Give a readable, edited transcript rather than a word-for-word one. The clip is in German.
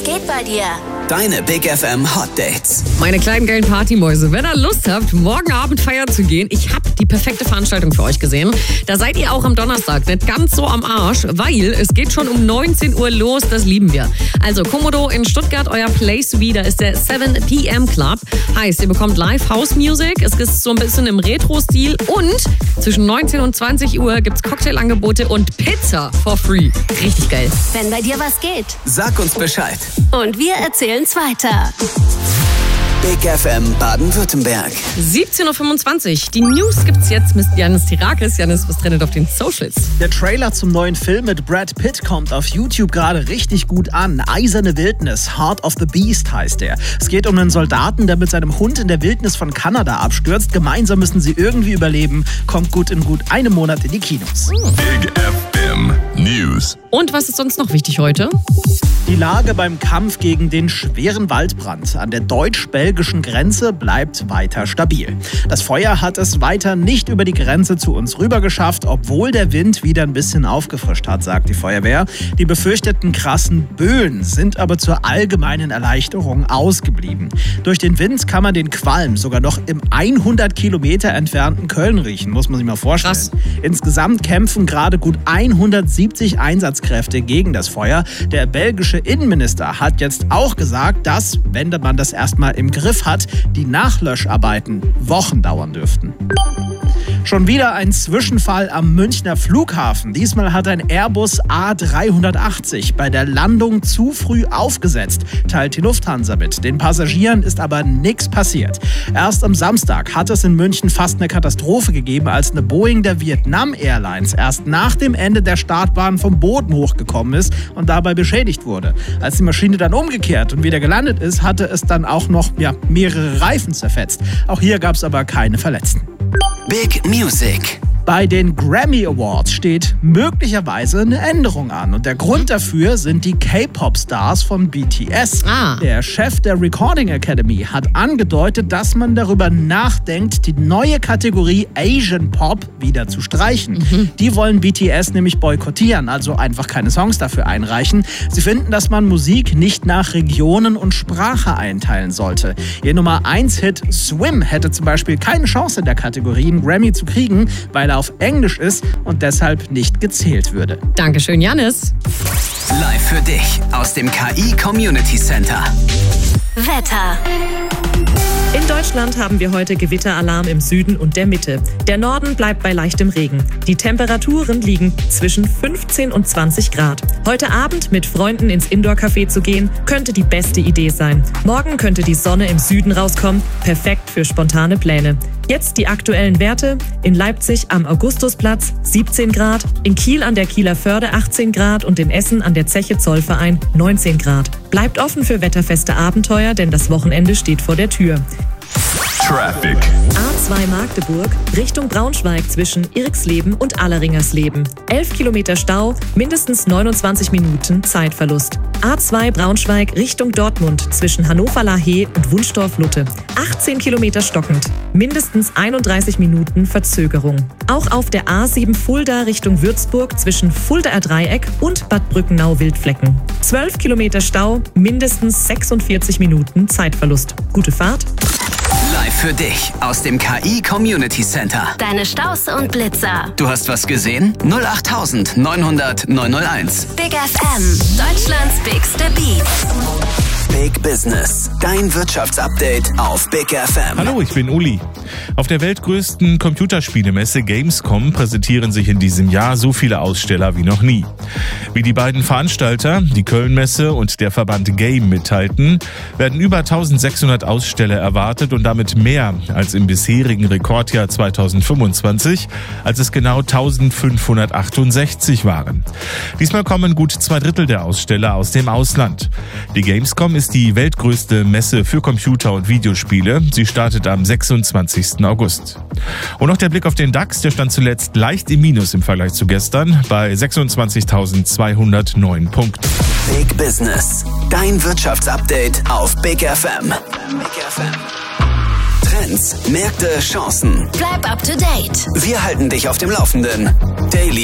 geht bei dir? Deine Big FM Hot Dates. Meine kleinen geilen Partymäuse, wenn ihr Lust habt, morgen Abend feiern zu gehen, ich habe die perfekte Veranstaltung für euch gesehen. Da seid ihr auch am Donnerstag nicht ganz so am Arsch, weil es geht schon um 19 Uhr los, das lieben wir. Also Komodo in Stuttgart, euer Place to be, da ist der 7 PM Club. Heißt, ihr bekommt Live House Music, es ist so ein bisschen im Retro-Stil und zwischen 19 und 20 Uhr gibt's Cocktailangebote und Pizza for free. Richtig geil. Wenn bei dir was geht. Sag uns Bescheid. Und wir erzählen's weiter. Big FM Baden-Württemberg. 17.25 Uhr. Die News gibt's jetzt mit Janis Tirakis. Janis, was trendet auf den Socials? Der Trailer zum neuen Film mit Brad Pitt kommt auf YouTube gerade richtig gut an. Eiserne Wildnis, Heart of the Beast heißt er. Es geht um einen Soldaten, der mit seinem Hund in der Wildnis von Kanada abstürzt. Gemeinsam müssen sie irgendwie überleben. Kommt gut in gut einem Monat in die Kinos. Big FM News. Und was ist sonst noch wichtig heute? Die Lage beim Kampf gegen den schweren Waldbrand an der deutsch-belgischen Grenze bleibt weiter stabil. Das Feuer hat es weiter nicht über die Grenze zu uns rüber geschafft, obwohl der Wind wieder ein bisschen aufgefrischt hat, sagt die Feuerwehr. Die befürchteten krassen Böen sind aber zur allgemeinen Erleichterung ausgeblieben. Durch den Wind kann man den Qualm sogar noch im 100 Kilometer entfernten Köln riechen, muss man sich mal vorstellen. Krass. Insgesamt kämpfen gerade gut 170 Einsatzkräfte gegen das Feuer. Der belgische Innenminister hat jetzt auch gesagt, dass, wenn man das erstmal im Griff hat, die Nachlöscharbeiten Wochen dauern dürften. Schon wieder ein Zwischenfall am Münchner Flughafen. Diesmal hat ein Airbus A380 bei der Landung zu früh aufgesetzt, teilt die Lufthansa mit. Den Passagieren ist aber nichts passiert. Erst am Samstag hat es in München fast eine Katastrophe gegeben, als eine Boeing der Vietnam Airlines erst nach dem Ende der Startbahn vom Boden hochgekommen ist und dabei beschädigt wurde. Als die Maschine dann umgekehrt und wieder gelandet ist, hatte es dann auch noch mehrere Reifen zerfetzt. Auch hier gab es aber keine Verletzten. Big Music. Bei den Grammy Awards steht möglicherweise eine Änderung an. Und der Grund dafür sind die K-Pop-Stars von BTS. Der Chef der Recording Academy hat angedeutet, dass man darüber nachdenkt, die neue Kategorie Asian Pop wieder zu streichen. Die wollen BTS nämlich boykottieren, also einfach keine Songs dafür einreichen. Sie finden, dass man Musik nicht nach Regionen und Sprache einteilen sollte. Ihr Nummer 1-Hit Swim hätte zum Beispiel keine Chance in der Kategorie einen Grammy zu kriegen, weil er auf Englisch ist und deshalb nicht gezählt würde. Dankeschön, Janis. Live für dich aus dem KI Community Center. Wetter. In Deutschland haben wir heute Gewitteralarm im Süden und der Mitte. Der Norden bleibt bei leichtem Regen. Die Temperaturen liegen zwischen 15 und 20 Grad. Heute Abend mit Freunden ins Indoor-Café zu gehen, könnte die beste Idee sein. Morgen könnte die Sonne im Süden rauskommen, perfekt für spontane Pläne. Jetzt die aktuellen Werte. In Leipzig am Augustusplatz 17 Grad, in Kiel an der Kieler Förde 18 Grad und in Essen an der Zeche Zollverein 19 Grad. Bleibt offen für wetterfeste Abenteuer, denn das Wochenende steht vor der Tür. Traffic. A2 Magdeburg Richtung Braunschweig zwischen Irxleben und Alleringersleben. 11 Kilometer Stau, mindestens 29 Minuten Zeitverlust. A2 Braunschweig Richtung Dortmund zwischen Hannover-Lahey und Wunstorf-Lutte. 18 Kilometer stockend, mindestens 31 Minuten Verzögerung. Auch auf der A7 Fulda Richtung Würzburg zwischen Fuldaer Dreieck und Bad Brückenau-Wildflecken. 12 Kilometer Stau, mindestens 46 Minuten Zeitverlust. Gute Fahrt. Live für dich aus dem KI Community Center. Deine Staus und Blitzer. Du hast was gesehen? 08900 901. Big FM. Deutschlands bigste Beats. Big Business. Dein Wirtschaftsupdate auf Big FM. Hallo, ich bin Uli. Auf der weltgrößten Computerspielemesse Gamescom präsentieren sich in diesem Jahr so viele Aussteller wie noch nie. Wie die beiden Veranstalter, die Köln-Messe und der Verband Game mitteilten, werden über 1600 Aussteller erwartet und damit mehr als im bisherigen Rekordjahr 2025, als es genau 1568 waren. Diesmal kommen gut 2/3 der Aussteller aus dem Ausland. Die Gamescom ist die weltgrößte Messe für Computer- und Videospiele. Sie startet am 26. August. Und noch der Blick auf den DAX, der stand zuletzt leicht im Minus im Vergleich zu gestern bei 26.209 Punkten. Big Business. Dein Wirtschaftsupdate auf Big FM. Trends, Märkte, Chancen. Bleib up to date. Wir halten dich auf dem Laufenden. Daily